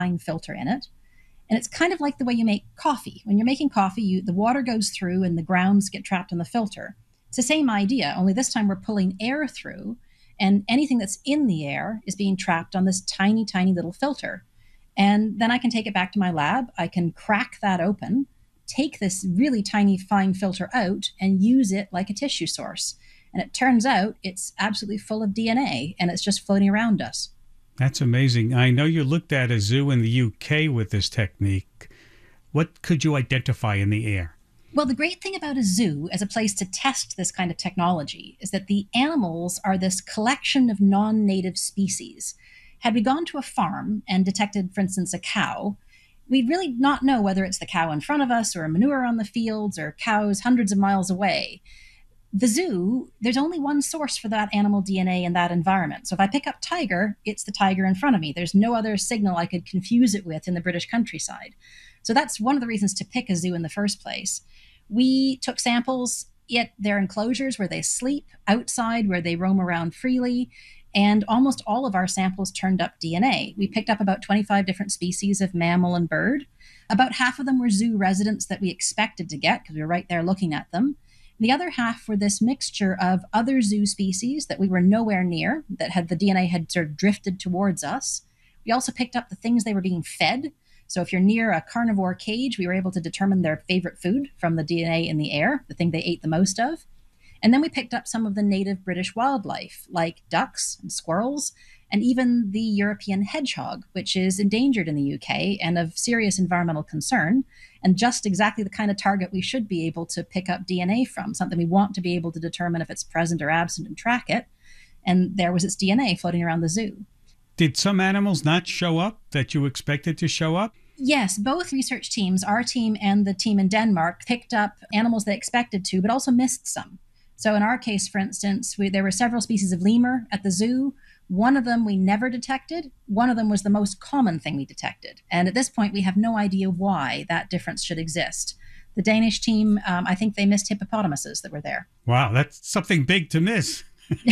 fine filter in it. And it's kind of like the way you make coffee. When you're making coffee, the water goes through and the grounds get trapped in the filter. It's the same idea, only this time we're pulling air through, and anything that's in the air is being trapped on this tiny, tiny little filter. And then I can take it back to my lab. I can crack that open, take this really tiny, fine filter out, and use it like a tissue source. And it turns out it's absolutely full of DNA, and it's just floating around us. That's amazing. I know you looked at a zoo in the UK with this technique. What could you identify in the air? Well, the great thing about a zoo as a place to test this kind of technology is that the animals are this collection of non-native species. Had we gone to a farm and detected, for instance, a cow, we'd really not know whether it's the cow in front of us or manure on the fields or cows hundreds of miles away. The zoo, there's only one source for that animal DNA in that environment. So if I pick up tiger, it's the tiger in front of me. There's no other signal I could confuse it with in the British countryside. So that's one of the reasons to pick a zoo in the first place. We took samples at their enclosures where they sleep, outside where they roam around freely, and almost all of our samples turned up DNA. We picked up about 25 different species of mammal and bird. About half of them were zoo residents that we expected to get because we were right there looking at them. The other half were this mixture of other zoo species that we were nowhere near, that had the DNA had sort of drifted towards us. We also picked up the things they were being fed. So if you're near a carnivore cage, we were able to determine their favorite food from the DNA in the air, the thing they ate the most of. And then we picked up some of the native British wildlife, like ducks and squirrels, and even the European hedgehog, which is endangered in the UK and of serious environmental concern, and just exactly the kind of target we should be able to pick up DNA from, something we want to be able to determine if it's present or absent and track it. And there was its DNA floating around the zoo. Did some animals not show up that you expected to show up? Yes, both research teams, our team and the team in Denmark, picked up animals they expected to, but also missed some. So in our case, for instance, there were several species of lemur at the zoo. One of them we never detected. One of them was the most common thing we detected. And at this point, we have no idea why that difference should exist. The Danish team, I think they missed hippopotamuses that were there. Wow, that's something big to miss.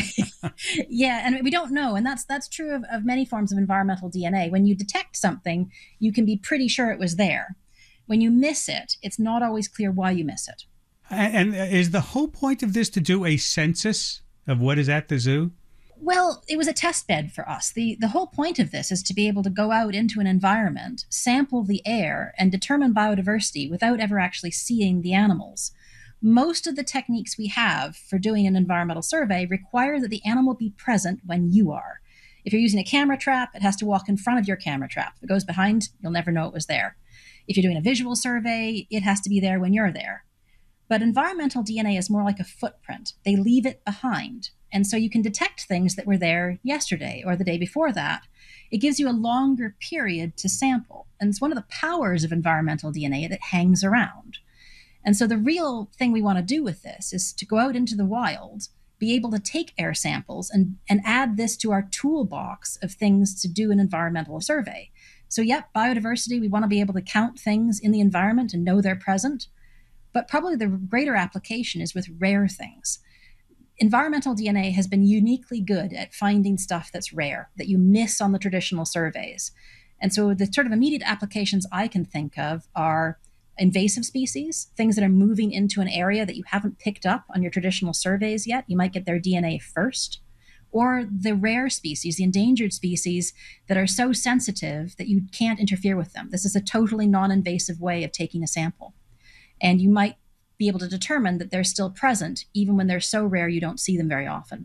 Yeah, and we don't know. And that's true of many forms of environmental DNA. When you detect something, you can be pretty sure it was there. When you miss it, it's not always clear why you miss it. And is the whole point of this to do a census of what is at the zoo? Well, it was a test bed for us. The whole point of this is to be able to go out into an environment, sample the air, and determine biodiversity without ever actually seeing the animals. Most of the techniques we have for doing an environmental survey require that the animal be present when you are. If you're using a camera trap, it has to walk in front of your camera trap. If it goes behind, you'll never know it was there. If you're doing a visual survey, it has to be there when you're there. But environmental DNA is more like a footprint. They leave it behind. And so you can detect things that were there yesterday or the day before that. It gives you a longer period to sample. And it's one of the powers of environmental DNA that hangs around. And so the real thing we want to do with this is to go out into the wild, be able to take air samples and add this to our toolbox of things to do an environmental survey. So yep, biodiversity, we want to be able to count things in the environment and know they're present. But probably the greater application is with rare things. Environmental DNA has been uniquely good at finding stuff that's rare, that you miss on the traditional surveys. And so the sort of immediate applications I can think of are invasive species, things that are moving into an area that you haven't picked up on your traditional surveys yet. You might get their DNA first. Or the rare species, the endangered species that are so sensitive that you can't interfere with them. This is a totally non-invasive way of taking a sample. And you might be able to determine that they're still present, even when they're so rare you don't see them very often.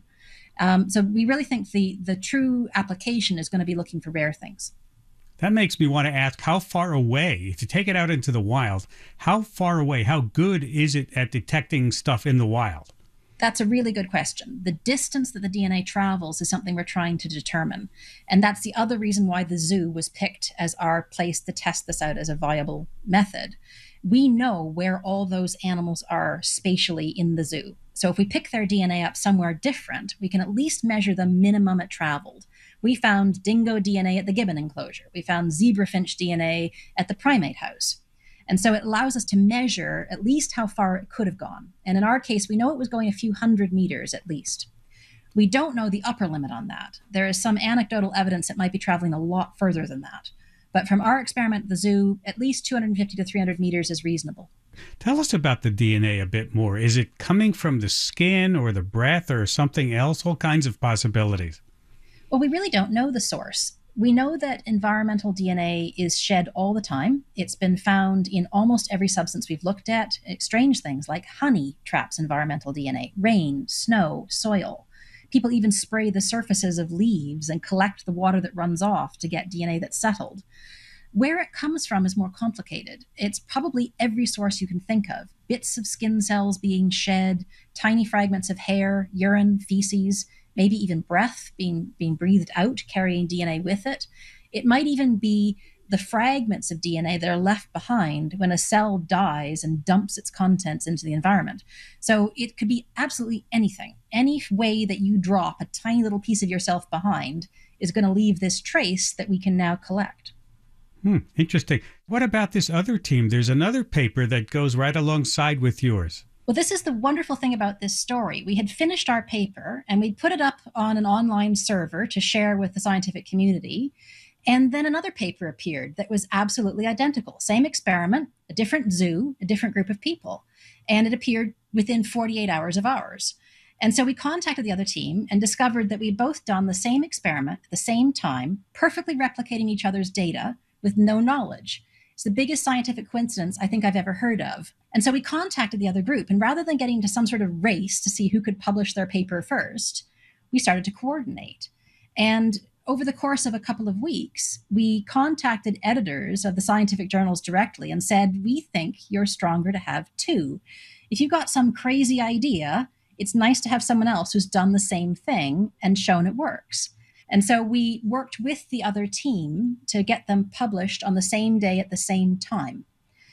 So we really think the true application is going to be looking for rare things. That makes me want to ask, how far away, to take it out into the wild, how far away, how good is it at detecting stuff in the wild? That's a really good question. The distance that the DNA travels is something we're trying to determine. And that's the other reason why the zoo was picked as our place to test this out as a viable method. We know where all those animals are spatially in the zoo. So if we pick their DNA up somewhere different, we can at least measure the minimum it traveled. We found dingo DNA at the gibbon enclosure. We found zebrafinch DNA at the primate house. And so it allows us to measure at least how far it could have gone. And in our case, we know it was going a few hundred meters at least. We don't know the upper limit on that. There is some anecdotal evidence it might be traveling a lot further than that. But from our experiment at the zoo, at least 250 to 300 meters is reasonable. Tell us about the DNA a bit more. Is it coming from the skin or the breath or something else? All kinds of possibilities. Well, we really don't know the source. We know that environmental DNA is shed all the time. It's been found in almost every substance we've looked at. Strange things like honey traps environmental DNA, rain, snow, soil. People even spray the surfaces of leaves and collect the water that runs off to get DNA that's settled. Where it comes from is more complicated. It's probably every source you can think of: bits of skin cells being shed, tiny fragments of hair, urine, feces, maybe even breath being breathed out, carrying DNA with it. It might even be the fragments of DNA that are left behind when a cell dies and dumps its contents into the environment. So it could be absolutely anything. Any way that you drop a tiny little piece of yourself behind is going to leave this trace that we can now collect. Interesting. What about this other team? There's another paper that goes right alongside with yours. Well, this is the wonderful thing about this story. We had finished our paper and we'd put it up on an online server to share with the scientific community. And then another paper appeared that was absolutely identical. Same experiment, a different zoo, a different group of people. And it appeared within 48 hours of ours. And so we contacted the other team and discovered that we'd both done the same experiment at the same time, perfectly replicating each other's data with no knowledge. It's the biggest scientific coincidence I think I've ever heard of. And so we contacted the other group, and rather than getting into some sort of race to see who could publish their paper first, we started to coordinate. And over the course of a couple of weeks, we contacted editors of the scientific journals directly and said, we think you're stronger to have two. If you've got some crazy idea, it's nice to have someone else who's done the same thing and shown it works. And so we worked with the other team to get them published on the same day at the same time.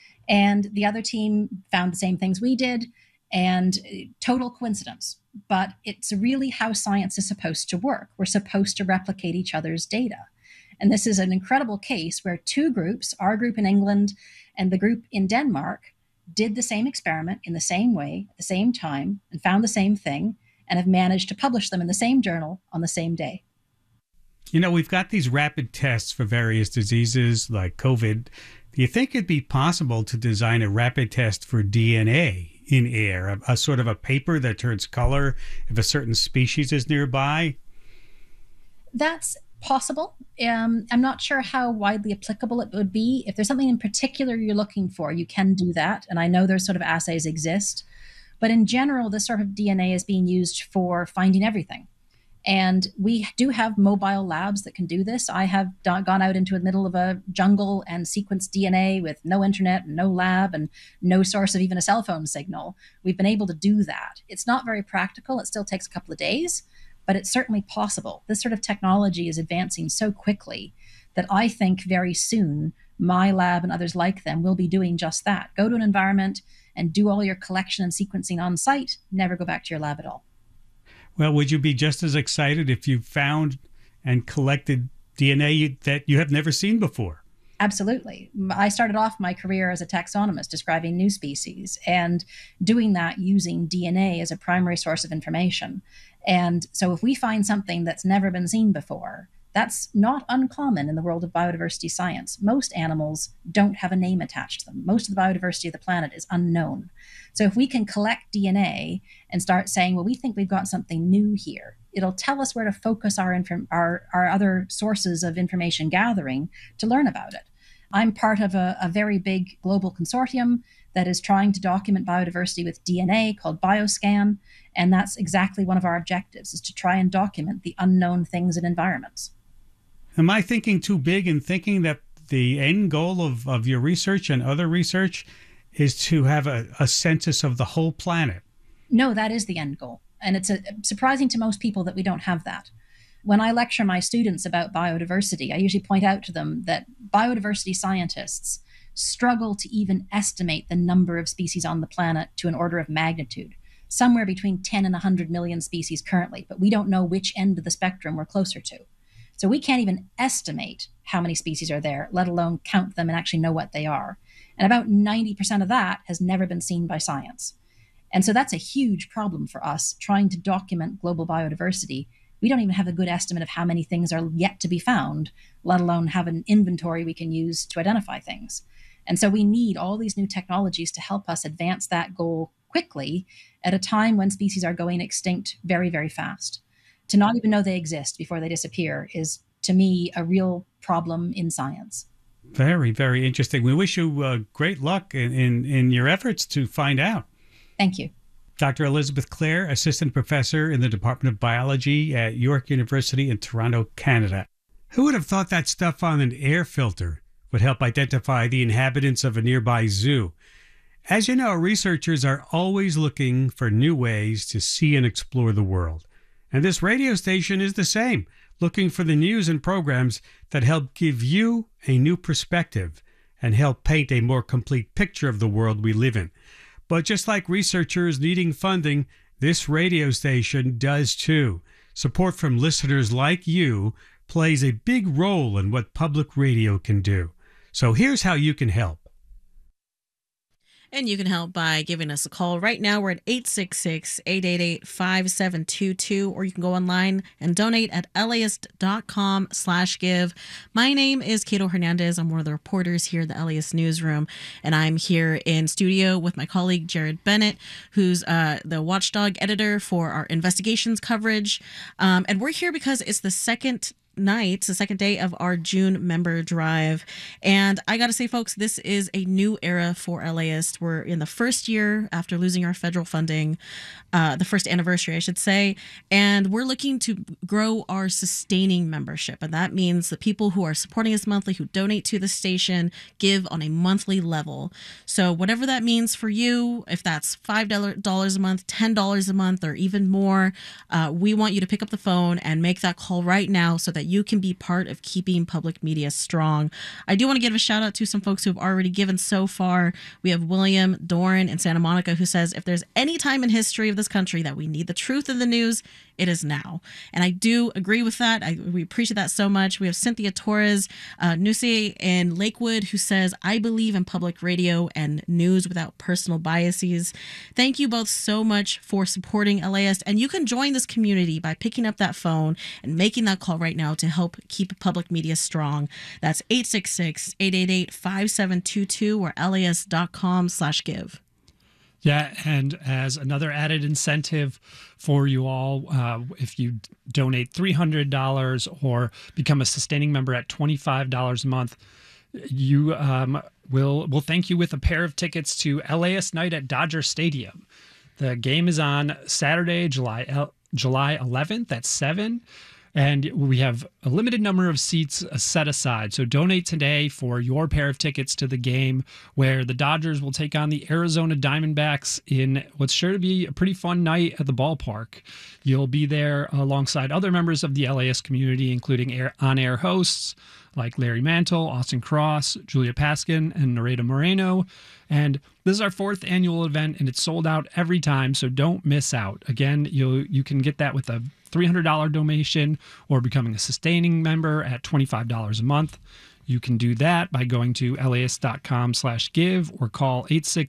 And the other team found the same things we did, and total coincidence. But it's really how science is supposed to work. We're supposed to replicate each other's data. And this is an incredible case where two groups, our group in England and the group in Denmark, did the same experiment in the same way at the same time and found the same thing and have managed to publish them in the same journal on the same day. You know, we've got these rapid tests for various diseases like COVID. Do you think it'd be possible to design a rapid test for DNA in air, a sort of a paper that turns color if a certain species is nearby? That's possible. I'm not sure how widely applicable it would be. If there's something in particular you're looking for, you can do that. And I know those sort of assays exist. But in general, this sort of DNA is being used for finding everything. And we do have mobile labs that can do this. I have gone out into the middle of a jungle and sequenced DNA with no internet, no lab, and no source of even a cell phone signal. We've been able to do that. It's not very practical. It still takes a couple of days, but it's certainly possible. This sort of technology is advancing so quickly that I think very soon my lab and others like them will be doing just that. Go to an environment and do all your collection and sequencing on site, never go back to your lab at all. Well, would you be just as excited if you found and collected DNA that you have never seen before? Absolutely. I started off my career as a taxonomist describing new species and doing that using DNA as a primary source of information. And so if we find something that's never been seen before, that's not uncommon in the world of biodiversity science. Most animals don't have a name attached to them. Most of the biodiversity of the planet is unknown. So if we can collect DNA and start saying, well, we think we've got something new here, it'll tell us where to focus our other sources of information gathering to learn about it. I'm part of a very big global consortium that is trying to document biodiversity with DNA called BioScan. And that's exactly one of our objectives, is to try and document the unknown things in environments. Am I thinking too big in thinking that the end goal of your research and other research is to have a census of the whole planet? No, that is the end goal. And it's surprising to most people that we don't have that. When I lecture my students about biodiversity, I usually point out to them that biodiversity scientists struggle to even estimate the number of species on the planet to an order of magnitude, somewhere between 10 and 100 million species currently, but we don't know which end of the spectrum we're closer to. So we can't even estimate how many species are there, let alone count them and actually know what they are. And about 90% of that has never been seen by science. And so that's a huge problem for us, trying to document global biodiversity we don't even have a good estimate of how many things are yet to be found, let alone have an inventory we can use to identify things. And so we need all these new technologies to help us advance that goal quickly at a time when species are going extinct very, very fast. To not even know they exist before they disappear is, to me, a real problem in science. Very, very interesting. We wish you great luck in your efforts to find out. Thank you. Dr. Elizabeth Clare, Assistant Professor in the Department of Biology at York University in Toronto, Canada. Who would have thought that stuff on an air filter would help identify the inhabitants of a nearby zoo? As you know, researchers are always looking for new ways to see and explore the world. And this radio station is the same, looking for the news and programs that help give you a new perspective and help paint a more complete picture of the world we live in. But just like researchers needing funding, this radio station does too. Support from listeners like you plays a big role in what public radio can do. So here's how you can help. And you can help by giving us a call. Right now, we're at 866-888-5722, or you can go online and donate at LAist.com/give. My name is Cato Hernandez. I'm one of the reporters here at the LAist Newsroom, and I'm here in studio with my colleague, Jared Bennett, who's the watchdog editor for our investigations coverage. And we're here because it's the second day of our June member drive. And I got to say, folks, this is a new era for LAist. We're in the first year after losing our federal funding, the first anniversary, I should say. And we're looking to grow our sustaining membership. And that means the people who are supporting us monthly, who donate to the station, give on a monthly level. So whatever that means for you, if that's $5 a month, $10 a month, or even more, we want you to pick up the phone and make that call right now so that you can be part of keeping public media strong. I do want to give a shout out to some folks who have already given so far. We have William Doran in Santa Monica, who says, if there's any time in history of this country that we need the truth in the news, it is now. And I do agree with that. We appreciate that so much. We have Cynthia Torres Nusi in Lakewood, who says, I believe in public radio and news without personal biases. Thank you both so much for supporting LAist. And you can join this community by picking up that phone and making that call right now to help keep public media strong. That's 866-888-5722 or LAist.com/give. Yeah, and as another added incentive for you all, if you donate $300 or become a sustaining member at $25 a month, you we'll thank you with a pair of tickets to LAist Night at Dodger Stadium. The game is on Saturday, July 11th at 7. And we have a limited number of seats set aside. So donate today for your pair of tickets to the game where the Dodgers will take on the Arizona Diamondbacks in what's sure to be a pretty fun night at the ballpark. You'll be there alongside other members of the LAist community, including on-air hosts like Larry Mantle, Austin Cross, Julia Paskin, and Nareda Moreno. And this is our 4th annual event, and it's sold out every time, so don't miss out. Again, you can get that with a $300 donation or becoming a sustaining member at $25 a month. You can do that by going to LAist.com/give or call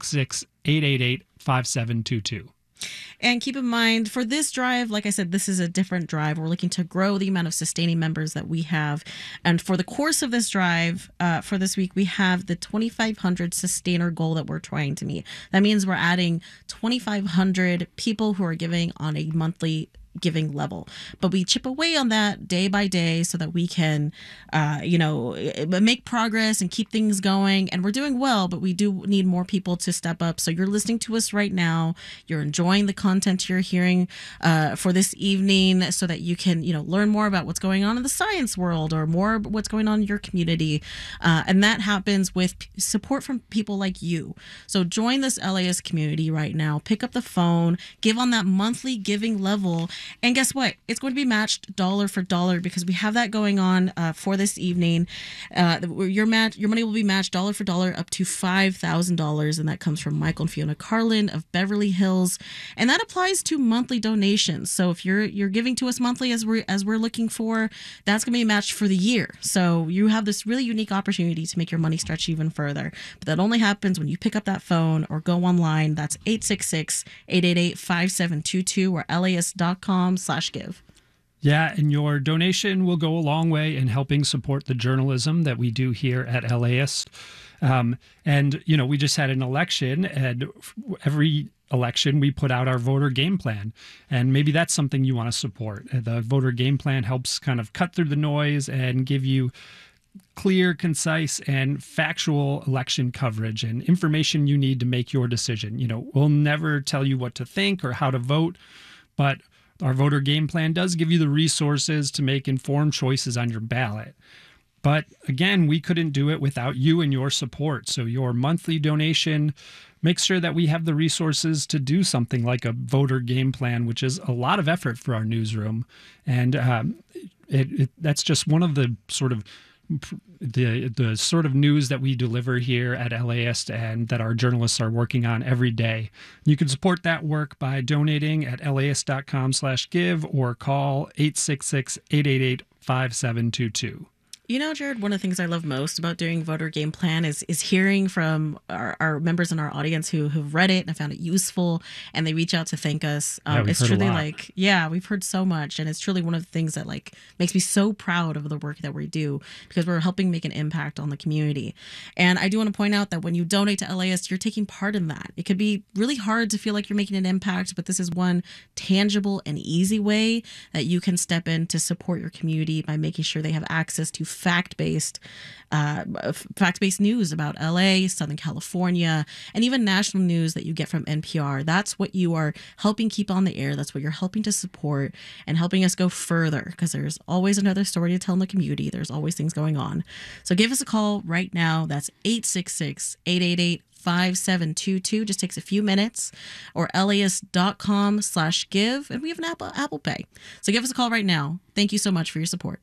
866-888-5722. And keep in mind, for this drive, like I said, this is a different drive. We're looking to grow the amount of sustaining members that we have. And for the course of this drive, for this week, we have the 2,500 sustainer goal that we're trying to meet. That means we're adding 2,500 people who are giving on a monthly giving level, but we chip away on that day by day so that we can make progress and keep things going. And we're doing well, but we do need more people to step up. So you're listening to us right now, you're enjoying the content you're hearing for this evening so that you can learn more about what's going on in the science world or more what's going on in your community, and that happens with support from people like you. So join this LAist community right now, pick up the phone, give on that monthly giving level. And guess what? It's going to be matched dollar for dollar because we have that going on for this evening. Your money will be matched dollar for dollar up to $5,000, and that comes from Michael and Fiona Carlin of Beverly Hills, and that applies to monthly donations. So if you're giving to us monthly as we're looking for, that's going to be matched for the year. So you have this really unique opportunity to make your money stretch even further. But that only happens when you pick up that phone or go online. That's 866-888-5722 or LAist.com/give. Yeah, and your donation will go a long way in helping support the journalism that we do here at LAist. And, we just had an election, and every election we put out our voter game plan. And maybe that's something you want to support. The voter game plan helps kind of cut through the noise and give you clear, concise, and factual election coverage and information you need to make your decision. We'll never tell you what to think or how to vote, but our voter game plan does give you the resources to make informed choices on your ballot. But again, we couldn't do it without you and your support. So your monthly donation makes sure that we have the resources to do something like a voter game plan, which is a lot of effort for our newsroom. And that's just one of the sort of news that we deliver here at LAist and that our journalists are working on every day. You can support that work by donating at laist.com/give or call 866-888-5722. Jared, one of the things I love most about doing Voter Game Plan is hearing from our members in our audience who've read it and have found it useful, and they reach out to thank us. It's truly we've heard so much, and it's truly one of the things that makes me so proud of the work that we do, because we're helping make an impact on the community. And I do want to point out that when you donate to LAist, you're taking part in that. It could be really hard to feel like you're making an impact, but this is one tangible and easy way that you can step in to support your community by making sure they have access to fact-based news about LA, Southern California, and even national news that you get from NPR. That's what you are helping keep on the air. That's what you're helping to support and helping us go further, because there's always another story to tell in the community. There's always things going on. So give us a call right now. That's 866-888-5722. Just takes a few minutes, or laist.com/give. And we have an Apple Pay. So give us a call right now. Thank you so much for your support.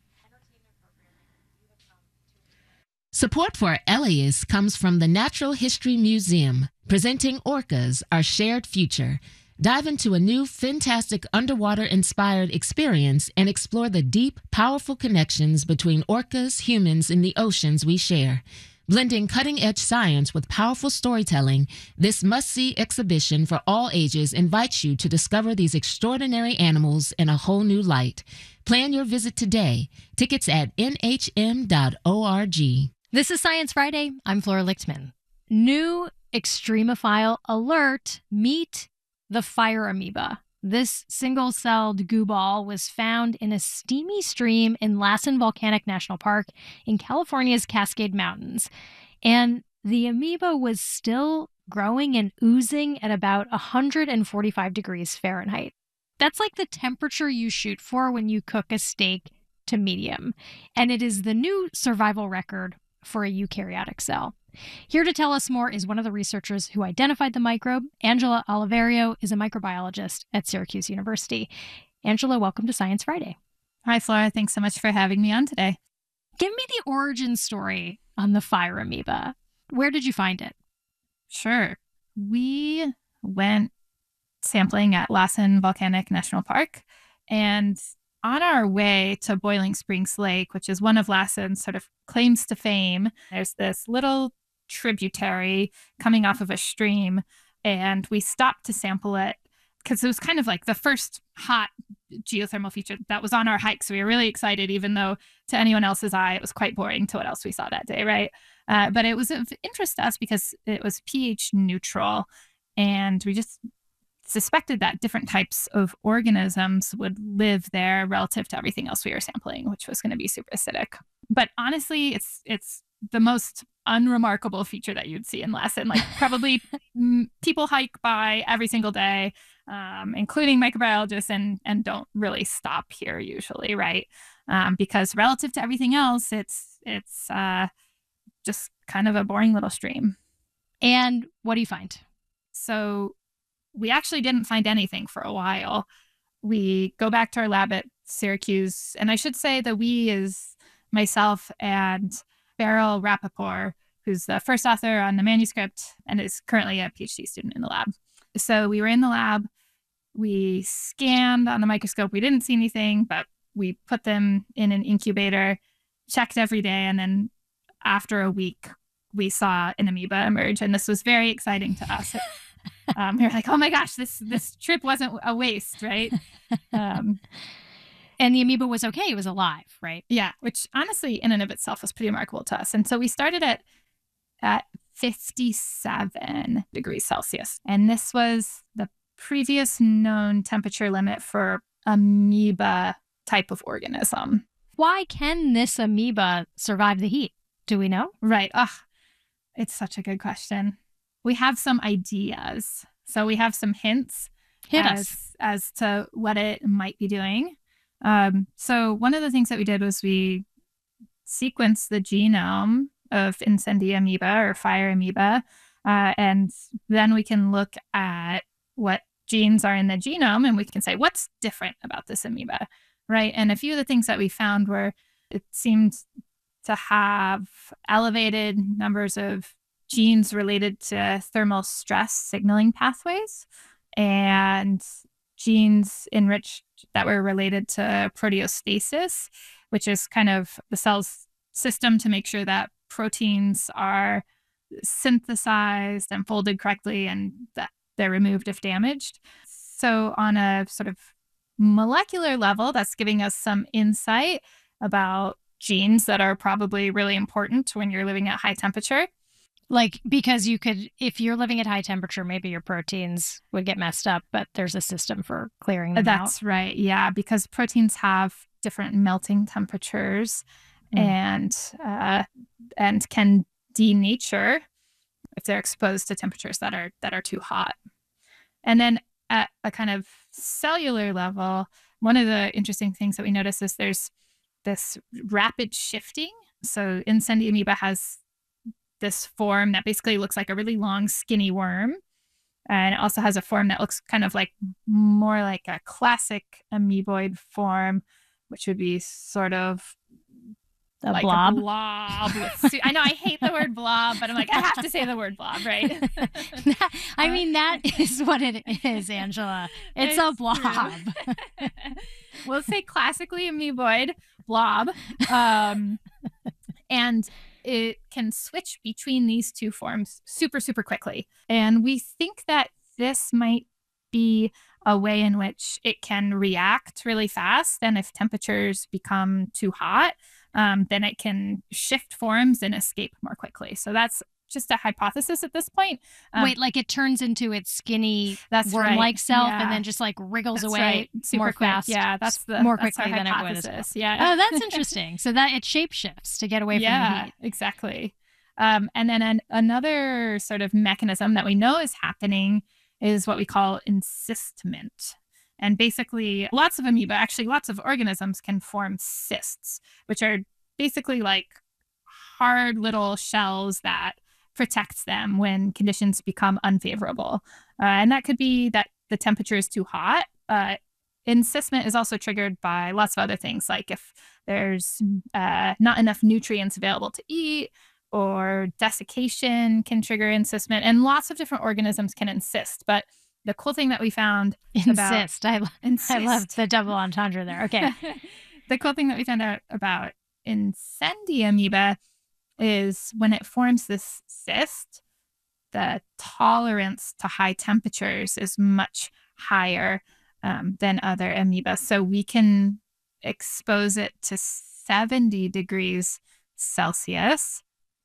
Support for LAist comes from the Natural History Museum, presenting Orcas, Our Shared Future. Dive into a new, fantastic underwater-inspired experience and explore the deep, powerful connections between orcas, humans, and the oceans we share. Blending cutting-edge science with powerful storytelling, this must-see exhibition for all ages invites you to discover these extraordinary animals in a whole new light. Plan your visit today. Tickets at nhm.org. This is Science Friday. I'm Flora Lichtman. New extremophile alert. Meet the fire amoeba. This single-celled goo ball was found in a steamy stream in Lassen Volcanic National Park in California's Cascade Mountains. And the amoeba was still growing and oozing at about 145 degrees Fahrenheit. That's like the temperature you shoot for when you cook a steak to medium. And it is the new survival record for a eukaryotic cell. Here to tell us more is one of the researchers who identified the microbe. Angela Oliverio is a microbiologist at Syracuse University. Angela, welcome to Science Friday. Hi, Flora. Thanks so much for having me on today. Give me the origin story on the fire amoeba. Where did you find it? Sure. We went sampling at Lassen Volcanic National Park, and on our way to Boiling Springs Lake, which is one of Lassen's sort of claims to fame, there's this little tributary coming off of a stream, and we stopped to sample it because it was kind of like the first hot geothermal feature that was on our hike. So we were really excited, even though to anyone else's eye, it was quite boring to what else we saw that day, right? But it was of interest to us because it was pH neutral, and we just suspected that different types of organisms would live there relative to everything else we were sampling, which was going to be super acidic. But honestly, it's the most unremarkable feature that you'd see in Lassen. Like probably people hike by every single day, including microbiologists, and don't really stop here usually, right? Because relative to everything else, it's just kind of a boring little stream. And what do you find? So we actually didn't find anything for a while. We go back to our lab at Syracuse, and I should say that we is myself and Beryl Rappaport, who's the first author on the manuscript and is currently a PhD student in the lab. So we were in the lab, we scanned on the microscope, we didn't see anything, but we put them in an incubator, checked every day, and then after a week, we saw an amoeba emerge, and this was very exciting to us. We were like, oh my gosh, this trip wasn't a waste, right? And the amoeba was okay. It was alive, right? Yeah, which honestly, in and of itself, was pretty remarkable to us. And so we started at 57 degrees Celsius. And this was the previous known temperature limit for amoeba type of organism. Why can this amoeba survive the heat? Do we know? Right. It's such a good question. We have some ideas. So we have some hints as to what it might be doing. So one of the things that we did was we sequenced the genome of incendia amoeba or fire amoeba, and then we can look at what genes are in the genome and we can say, what's different about this amoeba, right? And a few of the things that we found were it seemed to have elevated numbers of genes related to thermal stress signaling pathways and genes enriched that were related to proteostasis, which is kind of the cell's system to make sure that proteins are synthesized and folded correctly and that they're removed if damaged. So on a sort of molecular level, that's giving us some insight about genes that are probably really important when you're living at high temperature. Like, because you could, if you're living at high temperature, maybe your proteins would get messed up, but there's a system for clearing them out. That's right. Yeah, because proteins have different melting temperatures and can denature if they're exposed to temperatures that are too hot. And then at a kind of cellular level, one of the interesting things that we notice is there's this rapid shifting. So incendia amoeba has this form that basically looks like a really long, skinny worm. And it also has a form that looks kind of like more like a classic amoeboid form, which would be sort of a like blob. A blob I know I hate the word blob, but I'm like, I have to say the word blob, right? I mean, that is what it is, Angela. It's a blob. We'll say classically amoeboid blob. And it can switch between these two forms super, super quickly. And we think that this might be a way in which it can react really fast. And if temperatures become too hot, then it can shift forms and escape more quickly. So that's just a hypothesis at this point. Wait, like it turns into its skinny worm-like self and then just like wriggles away super more quick. fast. Yeah, that's more quickly than it would. Yeah. Oh, that's interesting. So that it shape shifts to get away from the heat. Exactly. And then another sort of mechanism that we know is happening is what we call encystment. And basically, lots of amoeba, actually lots of organisms can form cysts, which are basically like hard little shells that protect them when conditions become unfavorable. And that could be that the temperature is too hot. Encystment is also triggered by lots of other things, like if there's not enough nutrients available to eat, or desiccation can trigger encystment, and lots of different organisms can encysst. But the cool thing that we found I love the double entendre there. Okay. The cool thing that we found out about incendia amoeba is when it forms this cyst, the tolerance to high temperatures is much higher than other amoeba. So we can expose it to 70 degrees Celsius.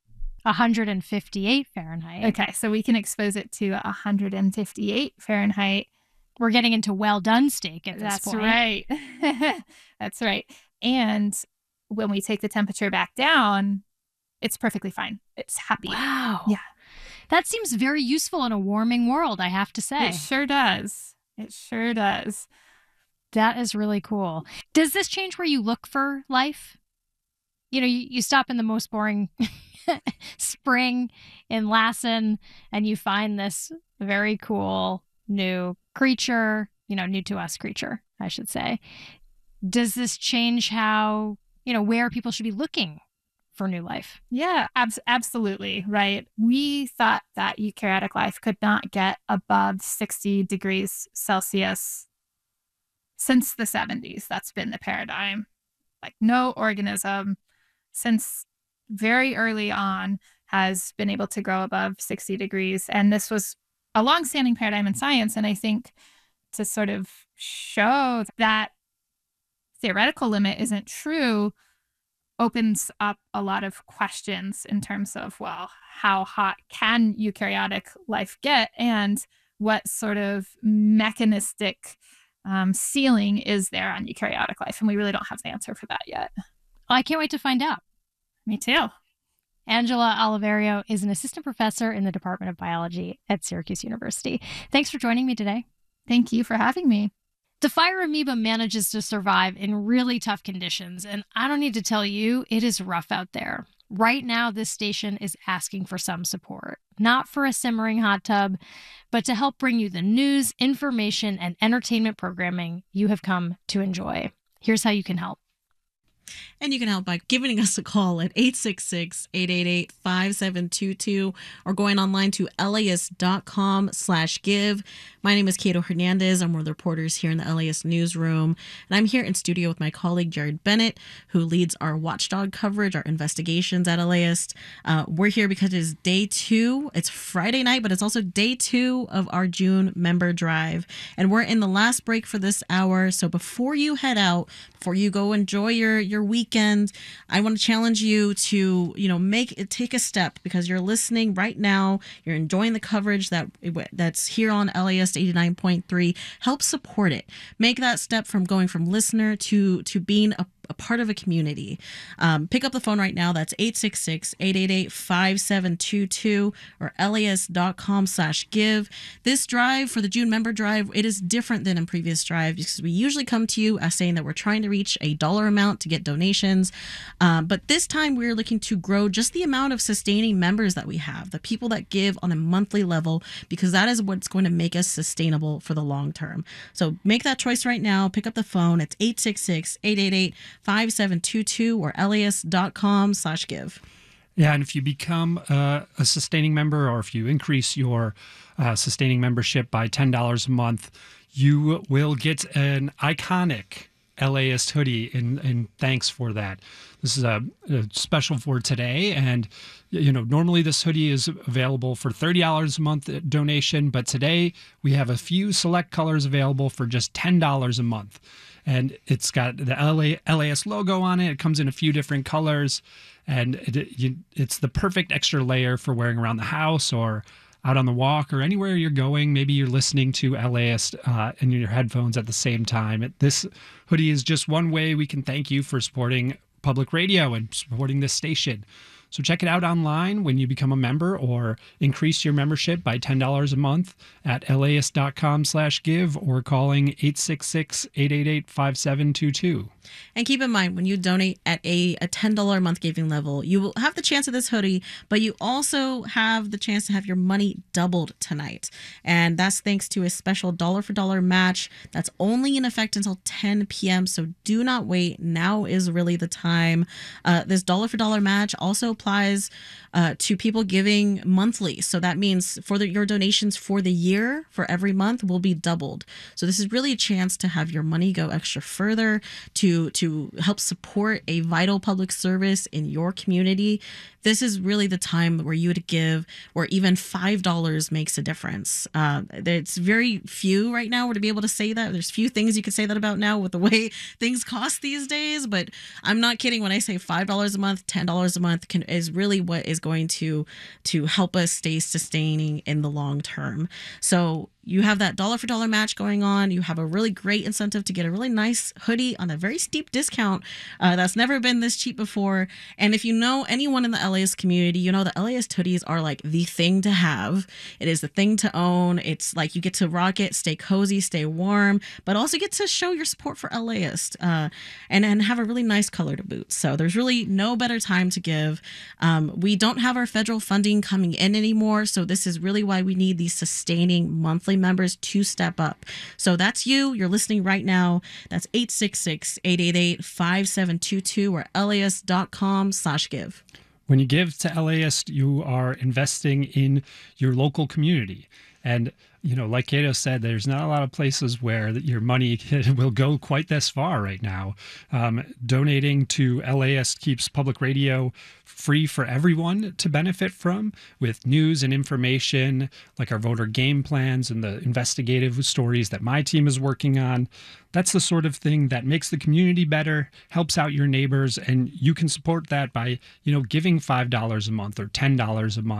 158 Fahrenheit. Okay, so we can expose it to 158 Fahrenheit. We're getting into well done steak at this point. That's right. That's right. And when we take the temperature back down, it's perfectly fine. It's happy. Wow. Yeah. That seems very useful in a warming world, I have to say. It sure does. It sure does. That is really cool. Does this change where you look for life? You know, you stop in the most boring spring in Lassen and you find this very cool new creature, new to us creature, I should say. Does this change how, where people should be looking for new life? Yeah, absolutely. Right. We thought that eukaryotic life could not get above 60 degrees Celsius since the 70s. That's been the paradigm. Like no organism since very early on has been able to grow above 60 degrees. And this was a long-standing paradigm in science. And I think to sort of show that theoretical limit isn't true opens up a lot of questions in terms of, well, how hot can eukaryotic life get, and what sort of mechanistic ceiling is there on eukaryotic life? And we really don't have the answer for that yet. Well, I can't wait to find out. Me too. Angela Oliverio is an assistant professor in the Department of Biology at Syracuse University. Thanks for joining me today. Thank you for having me. The fire amoeba manages to survive in really tough conditions, and I don't need to tell you, it is rough out there. Right now, this station is asking for some support, not for a simmering hot tub, but to help bring you the news, information, and entertainment programming you have come to enjoy. Here's how you can help. And you can help by giving us a call at 866-888-5722 or going online to LAist.com/give. My name is Cato Hernandez. I'm one of the reporters here in the LAist newsroom. And I'm here in studio with my colleague, Jared Bennett, who leads our watchdog coverage, our investigations at LAist. We're here because it is day 2. It's Friday night, but it's also day 2 of our June member drive. And we're in the last break for this hour. So before you head out, before you go enjoy your weekend, I want to challenge you to, take a step, because you're listening right now. You're enjoying the coverage that's here on LAist 89.3. Help support it. Make that step from going from listener to being a part of a community. Pick up the phone right now. That's 866-888-5722 or LAist.com/give. This drive for the June member drive, it is different than in previous drives because we usually come to you as saying that we're trying to reach a dollar amount to get donations. But this time we're looking to grow just the amount of sustaining members that we have, the people that give on a monthly level, because that is what's going to make us sustainable for the long term. So make that choice right now. Pick up the phone. It's 866-888-5722 or LAist.com/give. Yeah, and if you become a sustaining member, or if you increase your sustaining membership by $10 a month, you will get an iconic LAist hoodie in thanks for that. This is a special for today, and normally this hoodie is available for $30 a month donation, but today we have a few select colors available for just $10 a month. And it's got the LAist logo on it. It comes in a few different colors, and it's the perfect extra layer for wearing around the house or out on the walk or anywhere you're going. Maybe you're listening to LAist in your headphones at the same time. This hoodie is just one way we can thank you for supporting public radio and supporting this station. So check it out online when you become a member, or increase your membership by $10 a month at LAist.com/give or calling 866-888-5722. And keep in mind, when you donate at a $10 a month giving level, you will have the chance of this hoodie, but you also have the chance to have your money doubled tonight. And that's thanks to a special dollar for dollar match that's only in effect until 10 p.m. So do not wait. Now is really the time. This dollar for dollar match also applies to people giving monthly. So that means your donations for the year, for every month, will be doubled. So this is really a chance to have your money go extra further to help support a vital public service in your community. This is really the time where you would give, where even $5 makes a difference. It's very few right now to be able to say that. There's few things you could say that about now with the way things cost these days, but I'm not kidding when I say $5 a month, $10 a month is really what is going to help us stay sustaining in the long term. So you have that dollar for dollar match going on. You have a really great incentive to get a really nice hoodie on a very steep discount that's never been this cheap before. And if you know anyone in the LAist community, you know the LAist hoodies are like the thing to have. It is the thing to own. It's like you get to rock it, stay cozy, stay warm, but also get to show your support for LAist and have a really nice color to boot. So there's really no better time to give. We don't have our federal funding coming in anymore, so this is really why we need these sustaining monthly members to step up. So that's you're listening right now. That's 866-888-5722 or LAist.com/give. When you give to LAist, you are investing in your local community. And, like Cato said, there's not a lot of places where your money will go quite this far right now. Donating to LAist keeps public radio free for everyone to benefit from, with news and information like our voter game plans and the investigative stories that my team is working on. That's the sort of thing that makes the community better, helps out your neighbors, and you can support that by, giving $5 a month or $10 a month.